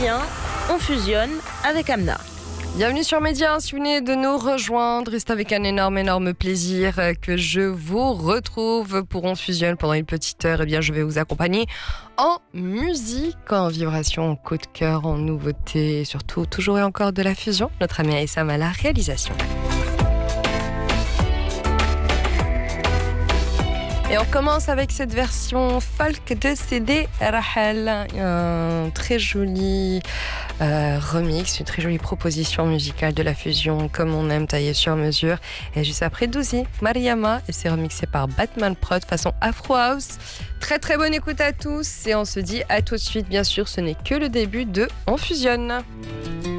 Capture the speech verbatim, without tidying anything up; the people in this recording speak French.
Midi un, on fusionne avec Amna. Bienvenue sur Média, si vous venez de nous rejoindre, c'est avec un énorme, énorme plaisir que je vous retrouve pour On Fusionne pendant une petite heure. Eh bien, je vais vous accompagner en musique, en vibration, en coup de cœur, en nouveauté, et surtout toujours et encore de la fusion. Notre ami Aïssam à la réalisation. Et on commence avec cette version folk de C D Rahel, un très joli euh, remix, une très jolie proposition musicale de la fusion comme on aime, taillée sur mesure. Et juste après Douzi, Mariama, et c'est remixé par Batman Prod façon Afro House. Très très bonne écoute à tous et on se dit à tout de suite. Bien sûr, ce n'est que le début de On Fusionne.